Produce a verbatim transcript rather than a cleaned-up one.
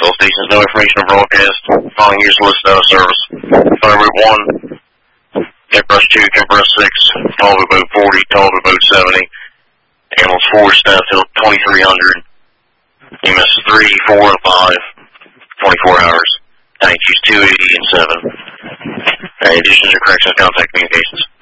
All stations, no information or broadcast. Following years list out of service. Fire Route one, Airbus two, Airbus six, Talbot Boat forty, Talbot Boat seventy. Ambulance four, Stafford twenty-three hundred. E M S three, four, and five, twenty-four hours. Thank you, two eighty and seven. Any additions or corrections, contact communications.